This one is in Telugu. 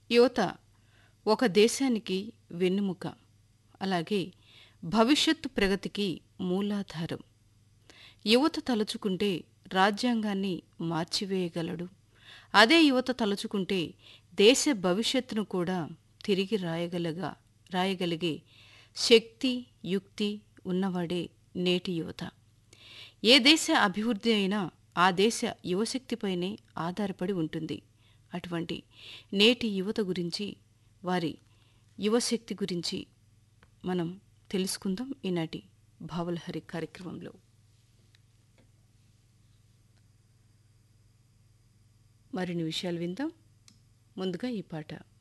యువత ఒక దేశానికి వెన్నెముక, అలాగే భవిష్యత్తు ప్రగతికి మూలాధారం. యువత తలుచుకుంటే రాజ్యాంగాన్ని మార్చివేయగలడు. అదే యువత తలుచుకుంటే దేశ భవిష్యత్తును కూడా తిరిగి రాయగలిగే శక్తి, యుక్తి ఉన్నవాడే నేటి యువత. ఏ దేశ అభివృద్ధి అయినా ఆ దేశ యువశక్తిపైనే ఆధారపడి ఉంటుంది. అటువంటి నేటి యువత గురించి, వారి యువశక్తి గురించి మనం తెలుసుకుందాం ఈనాటి భావలహరి కార్యక్రమంలో. మరిన్ని విషయాలు విందాం. ముందుగా ఈ పాట.